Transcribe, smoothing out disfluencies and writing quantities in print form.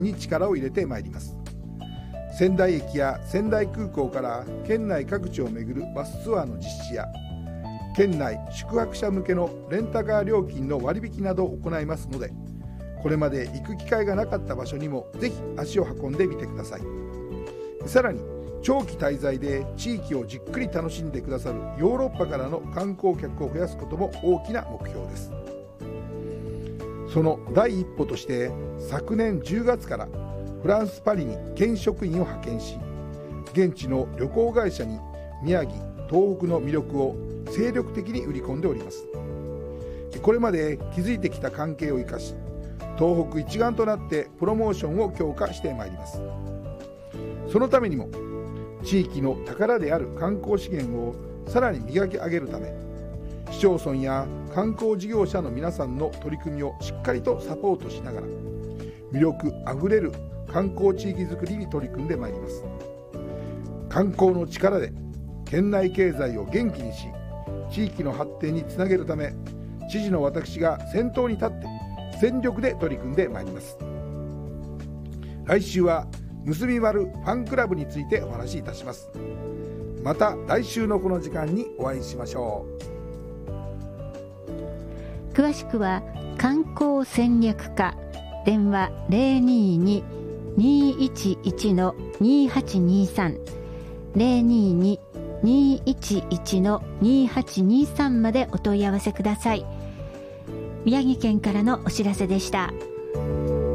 に力を入れてまいります。仙台駅や仙台空港から県内各地を巡るバスツアーの実施や、県内宿泊者向けのレンタカー料金の割引などを行いますので、これまで行く機会がなかった場所にもぜひ足を運んでみてください。さらに長期滞在で地域をじっくり楽しんでくださるヨーロッパからの観光客を増やすことも大きな目標です。その第一歩として、昨年10月からフランス・パリに県職員を派遣し、現地の旅行会社に宮城・東北の魅力を精力的に売り込んでおります。これまで築いてきた関係を生かし、東北一丸となってプロモーションを強化してまいります。そのためにも地域の宝である観光資源をさらに磨き上げるため、市町村や観光事業者の皆さんの取り組みをしっかりとサポートしながら、魅力あふれる観光地域づくりに取り組んでまいります。観光の力で県内経済を元気にし、地域の発展につなげるため、知事の私が先頭に立って全力で取り組んでまいります。来週は結び丸ファンクラブについてお話しいたします。また来週のこの時間にお会いしましょう。詳しくは観光戦略課、電話 022-211-2823 022-211-2823までお問い合わせください。宮城県からのお知らせでした。